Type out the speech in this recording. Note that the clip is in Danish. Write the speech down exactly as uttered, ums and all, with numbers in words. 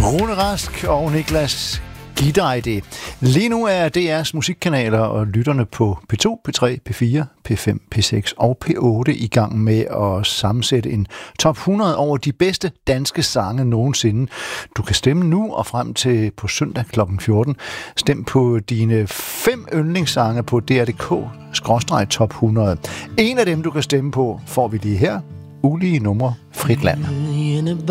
Rune Rask og Niklas Giv dig det. Lige nu er D R's musikkanaler og lytterne på P to, P tre, P fire, P fem, P seks og P otte i gang med at sammensætte en top hundrede over de bedste danske sange nogensinde. Du kan stemme nu og frem til på søndag klokken fjorten. Stem på dine fem yndlingssange på D R punktum D K skråstreg top hundrede. En af dem, du kan stemme på, får vi lige her. Ulige numre, Frit Land.